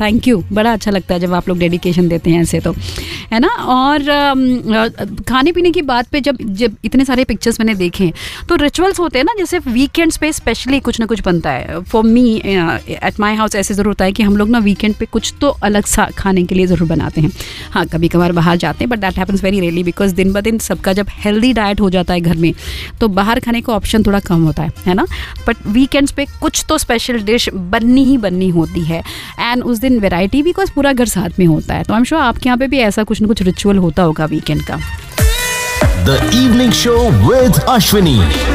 Thank you, बड़ा अच्छा लगता है जब आप लोग डेडिकेशन देते हैं ऐसे, तो है ना। और खाने पीने की बात पे जब इतने सारे पिक्चर्स मैंने देखे तो रिचुअल्स होते हैं ना, जैसे वीकेंड्स पे स्पेशली कुछ ना कुछ बनता है। For me at my house ऐसे ज़रूर होता है कि हम लोग ना वीकेंड पे कुछ तो अलग सा खाने के लिए ज़रूर बनाते हैं। हाँ, कभी कभार बाहर जाते हैं, but that happens very rarely, because दिन ब दिन सबका जब हेल्दी डाइट हो जाता है घर में तो बाहर खाने का ऑप्शन थोड़ा कम होता है ना। बट वीकेंड्स पे कुछ तो स्पेशल डिश बननी ही बननी होती है, एंड उस दिन वैरायटी, बिकॉज पूरा घर साथ में होता है। तो आई एम श्योर आपके यहाँ पे भी ऐसा कुछ ना कुछ रिचुअल होता होगा वीकेंड का। The Evening Show with Ashwini.